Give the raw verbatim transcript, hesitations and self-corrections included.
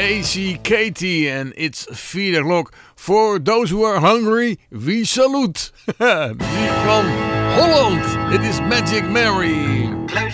A C Katie en It's vier o'clock. For those who are hungry, we salute. Muziek van Holland. It is Magic Mary.